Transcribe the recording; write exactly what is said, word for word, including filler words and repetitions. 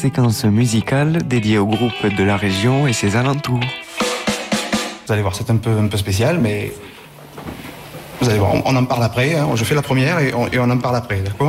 séquence musicale dédiée au groupe de la région et ses alentours. Vous allez voir, c'est un peu, un peu spécial, mais vous allez voir, on, on en parle après. Hein. Je fais la première et on, et on en parle après, d'accord ?